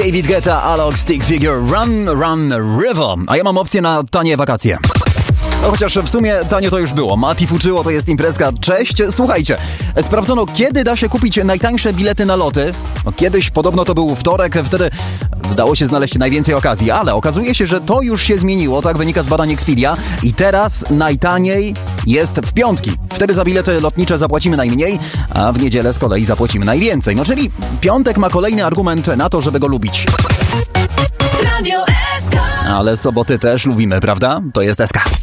David Guetta, Alok, Stick Figure, Run, Run, River. A ja mam opcję na tanie wakacje. No chociaż w sumie tanio to już było. Mati Fuczyło, to jest imprezka. Cześć, słuchajcie. Sprawdzono, kiedy da się kupić najtańsze bilety na loty. No, kiedyś podobno to był wtorek, wtedy udało się znaleźć najwięcej okazji, ale okazuje się, że to już się zmieniło, tak wynika z badań Expedia. I teraz najtaniej jest w piątki. Wtedy za bilety lotnicze zapłacimy najmniej, a w niedzielę z kolei zapłacimy najwięcej. No czyli piątek ma kolejny argument na to, żeby go lubić. Radio SK. Ale soboty też lubimy, prawda? To jest SK.